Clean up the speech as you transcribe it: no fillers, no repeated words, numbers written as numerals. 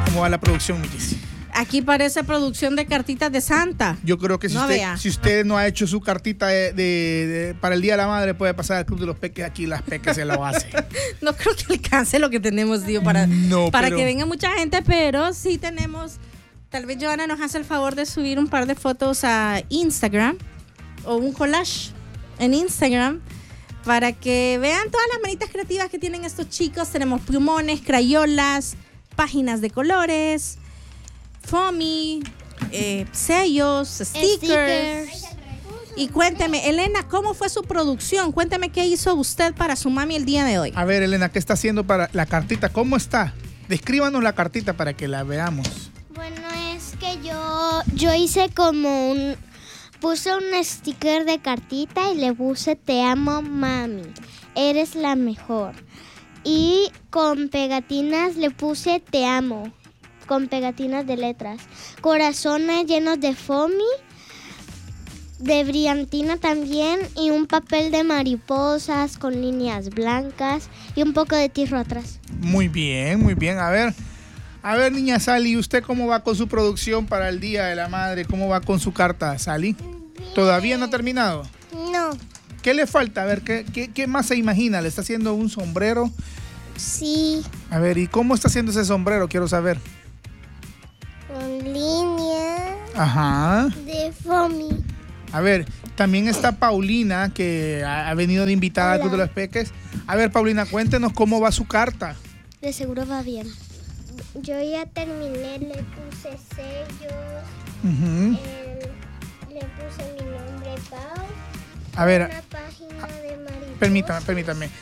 cómo va la producción, Miquis. Aquí parece producción de cartitas de Santa. Yo creo que si usted no ha hecho su cartita para el Día de la Madre, puede pasar al Club de los Peques. Aquí las Peques se lo hace. No creo que alcance lo que tenemos, tío, para que venga mucha gente, pero sí tenemos. Tal vez Johanna nos hace el favor de subir un par de fotos a Instagram o un collage en Instagram para que vean todas las manitas creativas que tienen estos chicos. Tenemos plumones, crayolas, páginas de colores, foamy, sellos, stickers. Y cuénteme, Elena, ¿cómo fue su producción? Cuénteme qué hizo usted para su mami el día de hoy. A ver, Elena, ¿qué está haciendo para la cartita? ¿Cómo está? Descríbanos la cartita para que la veamos. Bueno, es que yo hice como puse un sticker de cartita y le puse te amo mami, eres la mejor. Y con pegatinas le puse te amo, con pegatinas de letras. Corazones llenos de foamy, de brillantina también, y un papel de mariposas con líneas blancas y un poco de tirro atrás. Muy bien, muy bien. A ver, niña Sally, ¿usted cómo va con su producción para el Día de la Madre? ¿Cómo va con su carta, Sally? Bien. ¿Todavía no ha terminado? No. ¿Qué le falta? A ver, ¿qué más se imagina? ¿Le está haciendo un sombrero? Sí. A ver, ¿y cómo está haciendo ese sombrero? Quiero saber. Con líneas. Ajá. De foamy. A ver, también está Paulina, que ha venido de invitada al Club de los Peques. A ver, Paulina, cuéntenos cómo va su carta. De seguro va bien. Yo ya terminé, le puse sellos, le puse mi nombre, Pau. A ver, una página de mariposas. permítame.